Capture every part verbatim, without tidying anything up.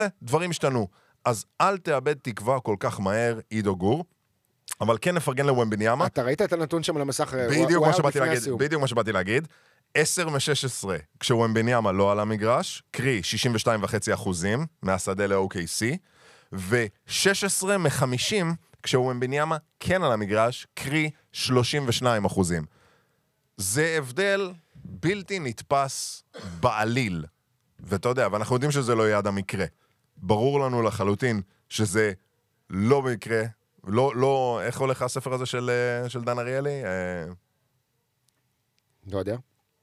דברים השתנו. אז אל תאבד תקווה כל כך מהר, עידו גור, אבל כן נפרגן לוומבניאמה. אתה ראית את הנתון שם על המסך? בדיוק מה שבאתי להגיד, בדיוק מה שבאתי להגיד. עשר מ-שש עשרה, כשווומבניאמה לא על המגרש, קרי שישים ושתיים נקודה חמש אחוזים מהשדה ל-או קיי סי, ו-שש עשרה מ-חמישים, כשווומבניאמה כן על המגרש, קרי שלושים ושניים אחוזים. זה הבדל בלתי נתפס בעליל. ואתה יודע, ואנחנו יודעים שזה לא יעד המקרה. ברור לנו לחלוטין שזה לא מקרה, לא, לא, איך הולך הספר הזה של, של דן אריאלי? לא יודע.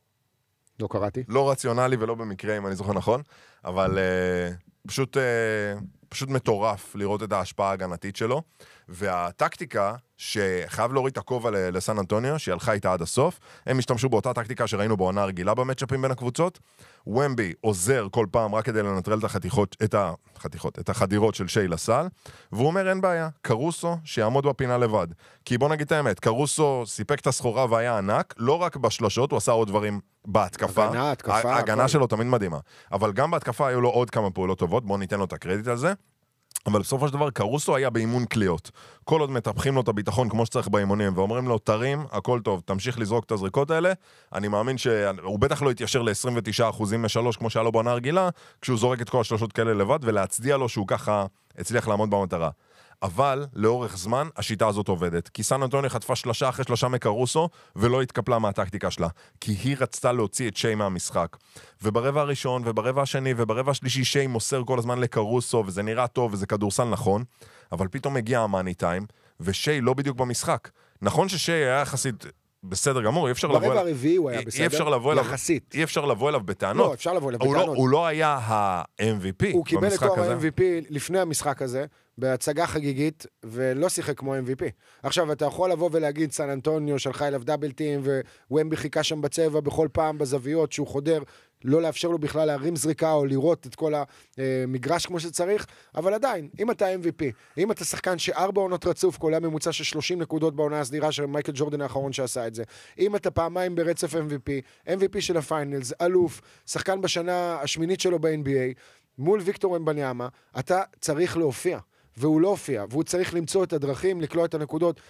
לא קראתי. לא רציונלי ולא במקרה, אם אני זוכר נכון, אבל פשוט, פשוט מטורף לראות את ההשפעה ההגנתית שלו, והטקטיקה שחייב להוריד את הכובע לסן אנטוניו, שהיא הלכה איתה עד הסוף, הם השתמשו באותה טקטיקה שראינו בעונה הרגילה במצ'אפים בין הקבוצות. ומבי עוזר כל פעם רק כדי לנטרל את החתיכות, את החתיכות, את החדירות של שי לסל, והוא אומר אין בעיה, קרוסו שיעמוד בפינה לבד. כי בוא נגיד את האמת, קרוסו סיפק את הסחורה והיה ענק, לא רק בשלושות, הוא עשה עוד דברים בהתקפה. הגנה, התקפה. ההגנה שלו תמיד מדהימה. אבל גם בהתקפה היו לו עוד כמה פעולות טובות, בוא ניתן לו את הקרדיט על זה. אבל בסופו של דבר, קרוסו היה באימון קליות. כל עוד מטפחים לו את הביטחון כמו שצריך באימונים, ואומרים לו, תרים, הכל טוב, תמשיך לזרוק את הזריקות האלה. אני מאמין שהוא בטח לא יתיישר ל-עשרים ותשעה אחוזים משלוש, כמו שהיה לו בעונה הרגילה, כשהוא זורק את כל השלושות כאלה לבד, ולהצדיע לו שהוא ככה הצליח לעמוד במטרה. אבל לאורך זמן השיטה הזאת עובדת, כי סן אנטוניו חטפה שלושה אחרי שלושה מקרוסו ולא התקפלה מהטקטיקה שלה, כי היא רצתה להוציא את שי מהמשחק. וברבע הראשון וברבע השני וברבע השלישי שי מוסר כל הזמן לקרוסו, וזה נראה טוב וזה כדורסל נכון, אבל פתאום מגיע המאני טיים ושי לא בדיוק במשחק. נכון ששי היה יחסית בסדר גמור, אי אפשר לבוא ברבע הרביעי הוא היה בסדר, יחסית. אי אפשר לבוא אליו בטענות. לא, אפשר לבוא אליו בטענות. הוא לא היה ה-אם וי פי הוא קיבל את תואר ה-אם וי פי לפני המשחק הזה, בהצגה חגיגית, ולא שיחק כמו אם וי פי. עכשיו, אתה יכול לבוא ולהגיד, סן אנטוניו שלחה אליו דאבל טים, ווומבי חיכה שם בצבע בכל פעם בזוויות שהוא חודר, לא לאפשר לו בכלל להרים זריקה או לראות את כל המגרש כמו שצריך, אבל עדיין, אם אתה אם וי פי, אם אתה שחקן שארבע עונות רצוף, כולל ממוצע של שלושים נקודות בעונה הסדירה של מייקל ג'ורדן האחרון שעשה את זה, אם אתה פעמיים ברצף אם וי פי, אם וי פי של הפיינלס, אלוף, שחקן בשנה השמינית שלו ב-אן בי איי, מול ויקטור ומבניאמה, אתה צריך להופיע. והוא לא הופיע, והוא צריך למצוא את הדרכים, לקלוע את הנקודות.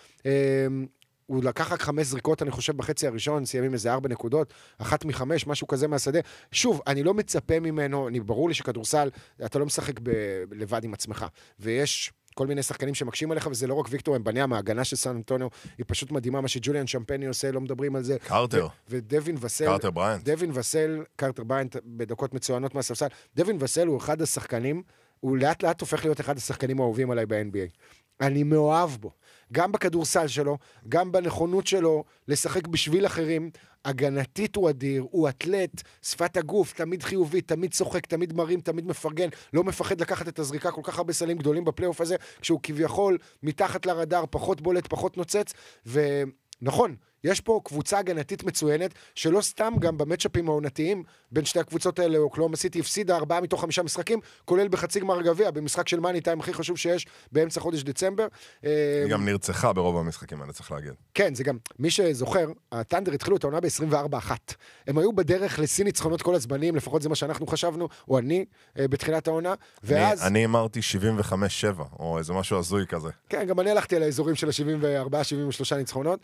הוא לקח רק חמש זריקות, אני חושב, בחצי הראשון, סיימים איזה ארבע נקודות, אחת מחמש, משהו כזה מהשדה. שוב, אני לא מצפה ממנו, אני ברור לי שכדורסל, אתה לא משחק ב- לבד עם עצמך. ויש כל מיני שחקנים שמקשים עליך, וזה לא רק ויקטור ומבניאמה, ההגנה של סן אנטוניו היא פשוט מדהימה, מה שג'וליאן שמפני עושה, לא מדברים על זה. קרטר. ו- ודווין וסל. קרטר בריינט. דווין וסל, קרטר בריינט, בדקות מצוינות מהספסל. דווין וסל הוא אחד השחקנים, הוא לאט לאט הופך להיות אחד השחקנים האהובים עליי ב-אן בי איי. אני מאוהב בו. גם בכדורסל שלו, גם בנכונות שלו לשחק בשביל אחרים. הגנתית הוא אדיר, הוא אתלט, שפת הגוף, תמיד חיובי, תמיד צוחק, תמיד מרים, תמיד מפרגן, לא מפחד לקחת את הזריקה, כל כך הרבה סלים גדולים בפלייאוף הזה, כשהוא כביכול מתחת לרדאר, פחות בולט, פחות נוצץ, ונכון, יש פה קבוצה הגנתית מצוינת, שלא סתם גם במצ'אפים העונתיים, בין שתי הקבוצות האלה, אוקלהומה סיטי הפסידה ארבעה מתוך חמישה משחקים, כולל בחצי גמר גביע, במשחק של מאני טיים הכי חשוב שיש, באמצע חודש דצמבר. היא גם נרצחה ברוב המשחקים, אני צריך להגיד. כן, זה גם, מי שזוכר, הטנדר התחילו את העונה ב-עשרים וארבע אחת. הם היו בדרך לסין ניצחונות כל הזמנים, לפחות זה מה שאנחנו חשבנו, או אני, בתחילת העונה, ואז... אני אמרתי שבעים וחמש שבע, או איזה משהו הזוי כזה. כן, גם אני הלכתי על האזורים של ה-שבעים וארבע שבעים ושלוש ניצחונות.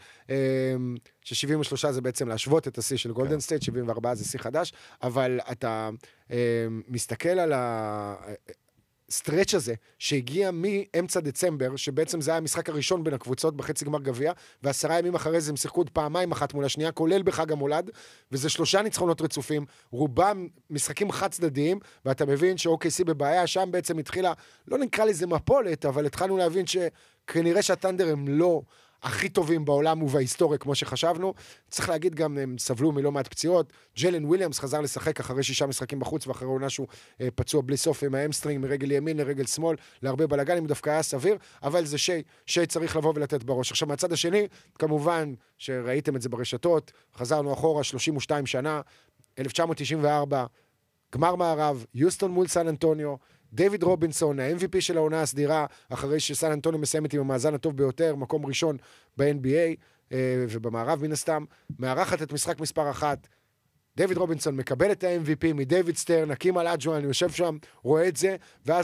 ש-שבעים ושלוש זה בעצם להשוות את השיא של גולדן סטייט, שבעים וארבע זה שיא חדש, אבל אתה אה, מסתכל על הסטרץ' הזה, שהגיע מאמצע דצמבר, שבעצם זה היה המשחק הראשון בין הקבוצות בחצי גמר גביע, ועשרה ימים אחרי זה הם שיחקו עוד פעמיים אחת מול השנייה, כולל בחג המולד, וזה שלושה ניצחונות רצופים, רובם משחקים חד צדדיים, ואתה מבין ש-או קיי סי בבעיה, שם בעצם התחילה, לא נקרא לזה מפולת, אבל התחלנו להבין שכנראה שהטנדר הם לא... הכי טובים בעולם ובהיסטוריה, כמו שחשבנו. צריך להגיד גם, הם סבלו מלא מעט פציעות. ג'לן וויליאמס חזר לשחק אחרי שישה משחקים בחוץ, ואחרי עונה שהוא אה, פצוע בלי סוף עם האמסטרינג, מרגל ימין לרגל שמאל, להרבה בלגנים, דווקא היה סביר, אבל זה שי, שי צריך לבוא ולתת בראש. עכשיו, מהצד השני, כמובן, שראיתם את זה ברשתות, חזרנו אחורה שלושים ושתיים שנה, אלף תשע מאות תשעים וארבע, גמר מערב, יוסטון מול סן אנטוניו, דיוויד רובינסון, ה-אם וי פי של העונה הסדירה, אחרי שסן אנטוניו מסיימת עם המאזן הטוב ביותר, מקום ראשון ב-אן בי איי, ובמערב מן הסתם, מארחת את משחק מספר אחת, דיוויד רובינסון מקבל את ה-אם וי פי מדייוויד סטרן, נקים על אג'ואן, אני יושב שם, רואה את זה, ואז